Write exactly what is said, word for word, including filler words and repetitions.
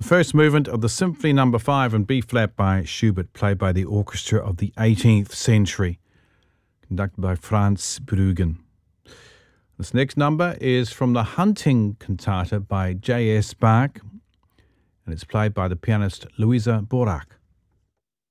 First movement of the Symphony Number five in B flat by Schubert, played by the orchestra of the eighteenth century, conducted by Franz Bruggen. This next number is from the Hunting Cantata by J S Bach, and it's played by the pianist Louisa Borac.